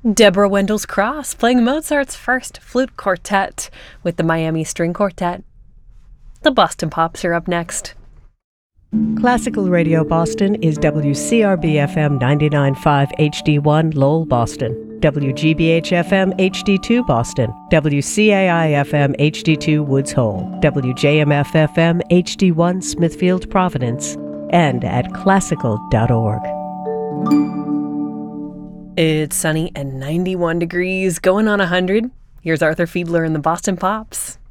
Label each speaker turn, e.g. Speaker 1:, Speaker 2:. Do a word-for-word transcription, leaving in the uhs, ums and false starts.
Speaker 1: Deborah Wendell's Cross playing Mozart's first flute quartet with the Miami String Quartet. The Boston Pops are up next.
Speaker 2: Classical Radio Boston is W C R B F M ninety-nine point five H D one Lowell, Boston, W G B H F M H D two Boston, W C A I F M H D two Woods Hole, W J M F F M H D one Smithfield, Providence, and at classical dot org.
Speaker 1: It's sunny and ninety-one degrees, going on one hundred. Here's Arthur Fiedler and the Boston Pops.